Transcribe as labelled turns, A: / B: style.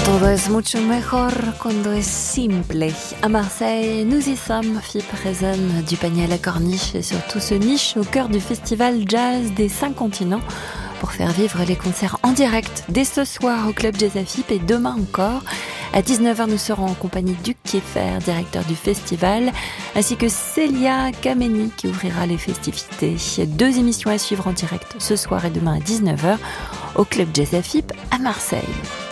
A: Todo es mucho mejor cuando es simple. À Marseille, nous y sommes, FIP résonne du panier à la corniche et surtout se niche au cœur du festival jazz des 5 continents pour faire vivre les concerts en direct dès ce soir au club Jazz à FIP et demain encore. À 19h, nous serons en compagnie d'Hugues Kieffer, directeur du festival, ainsi que Célia Kameni qui ouvrira les festivités. 2 émissions à suivre en direct ce soir et demain à 19h au club Jazz à FIP à Marseille.